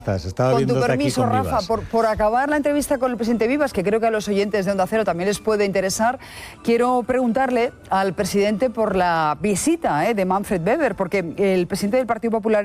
Con tu permiso, Rafa, por acabar la entrevista con el presidente Vivas, que creo que a los oyentes de Onda Cero también les puede interesar, quiero preguntarle al presidente por la visita de Manfred Weber, porque el presidente del Partido Popular